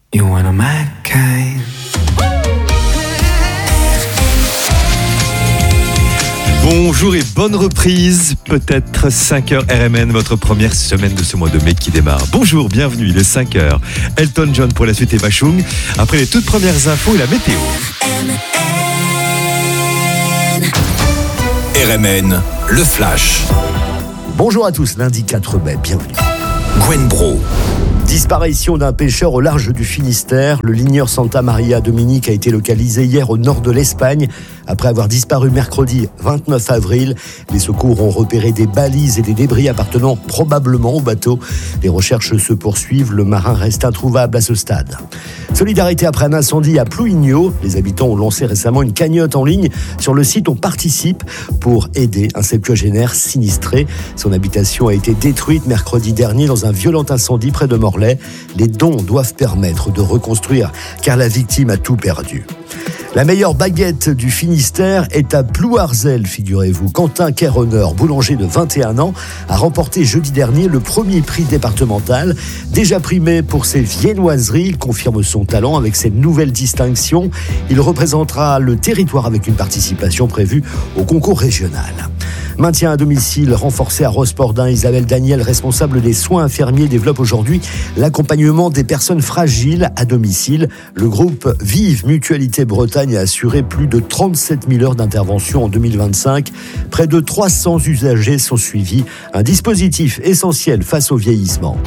You wanna my kind. Bonjour et bonne reprise, peut-être 5h RMN, votre première semaine de ce mois de mai qui démarre. Bonjour, bienvenue, il est 5h. Elton John pour la suite et Bachung. Après les toutes premières infos et la météo. RMN, le Flash. Bonjour à tous, lundi 4 mai, bienvenue. Gwen Bro. Disparition d'un pêcheur au large du Finistère. Le ligneur Santa Maria Dominique a été localisé hier au nord de l'Espagne. Après avoir disparu mercredi 29 avril, les secours ont repéré des balises et des débris appartenant probablement au bateau. Les recherches se poursuivent, le marin reste introuvable à ce stade. Solidarité après un incendie à Plouigneau. Les habitants ont lancé récemment une cagnotte en ligne. Sur le site, on participe pour aider un septuagénaire sinistré. Son habitation a été détruite mercredi dernier dans un violent incendie près de Morlaix. Les dons doivent permettre de reconstruire car la victime a tout perdu. La meilleure baguette du Finistère est à Plouarzel, figurez-vous. Quentin Kerhonner, boulanger de 21 ans, a remporté jeudi dernier le premier prix départemental. Déjà primé pour ses viennoiseries, il confirme son talent avec cette nouvelle distinction. Il représentera le territoire avec une participation prévue au concours régional. Maintien à domicile renforcé à Rospordin. Isabelle Daniel, responsable des soins infirmiers, développe aujourd'hui l'accompagnement des personnes fragiles à domicile. Le groupe Vive Mutualité Bretagne a assuré plus de 37 000 heures d'intervention en 2025. Près de 300 usagers sont suivis. Un dispositif essentiel face au vieillissement.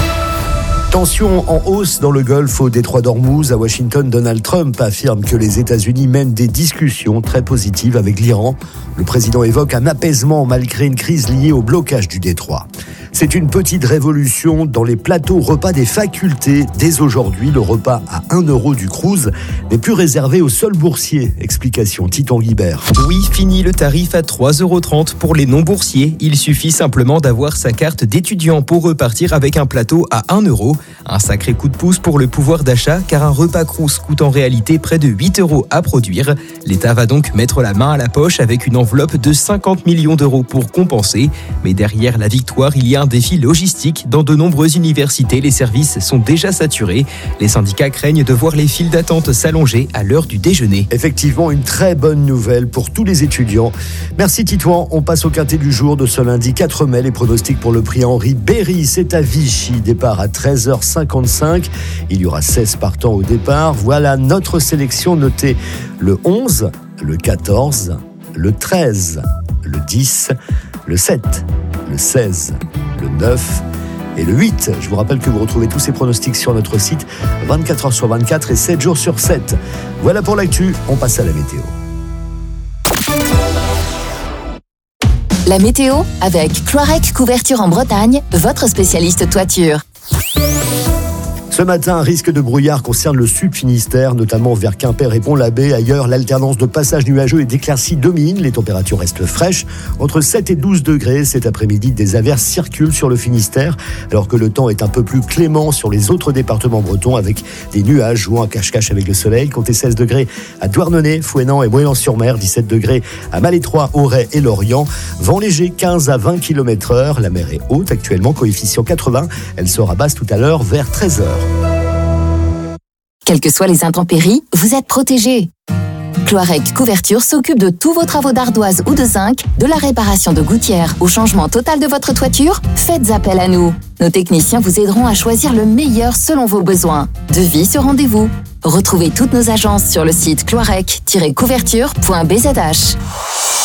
Tension en hausse dans le Golfe au détroit d'Ormuz. À Washington, Donald Trump affirme que les États-Unis mènent des discussions très positives avec l'Iran. Le président évoque un apaisement malgré une crise liée au blocage du détroit. C'est une petite révolution dans les plateaux repas des facultés. Dès aujourd'hui, le repas à 1 € du Cruz n'est plus réservé aux seuls boursiers. Explication Titon Guibert. Oui, fini le tarif à 3,30 € pour les non-boursiers. Il suffit simplement d'avoir sa carte d'étudiant pour repartir avec un plateau à 1 €. Un sacré coup de pouce pour le pouvoir d'achat, car un repas Cruz coûte en réalité près de 8 € à produire. L'État va donc mettre la main à la poche avec une enveloppe de 50 millions d'euros pour compenser. Mais derrière la victoire, il y a un défi logistique. Dans de nombreuses universités, les services sont déjà saturés. Les syndicats craignent de voir les files d'attente s'allonger à l'heure du déjeuner. Effectivement, une très bonne nouvelle pour tous les étudiants. Merci Titouan. On passe au quintet du jour de ce lundi 4 mai. Les pronostics pour le prix Henri Berry, c'est à Vichy. Départ à 13h55. Il y aura 16 partants au départ. Voilà notre sélection. Notez le 11, le 14, le 13, le 10, le 7, le 16, le 9 et le 8. Je vous rappelle que vous retrouvez tous ces pronostics sur notre site 24 h sur 24 et 7 jours sur 7. Voilà pour l'actu, on passe à la météo. La météo avec Cloirec Couverture en Bretagne, votre spécialiste toiture. Ce matin, un risque de brouillard concerne le sud Finistère, notamment vers Quimper et Pont-l'Abbé. Ailleurs, l'alternance de passages nuageux et d'éclaircies domine. Les températures restent fraîches, entre 7 et 12 degrés. Cet après-midi, des averses circulent sur le Finistère, alors que le temps est un peu plus clément sur les autres départements bretons, avec des nuages jouant à cache-cache avec le soleil. Comptez 16 degrés à Douarnenez, Fouesnant et Moëlan-sur-Mer, 17 degrés à Malétroit, Auray et Lorient. Vent léger, 15 à 20 km/h. La mer est haute actuellement, coefficient 80. Elle sera basse tout à l'heure vers 13h. Quelles que soient les intempéries, vous êtes protégés. Cloirec Couverture s'occupe de tous vos travaux d'ardoise ou de zinc, de la réparation de gouttières au changement total de votre toiture. Faites appel à nous. Nos techniciens vous aideront à choisir le meilleur selon vos besoins. Devis sur rendez-vous. Retrouvez toutes nos agences sur le site cloirec-couverture.bzh.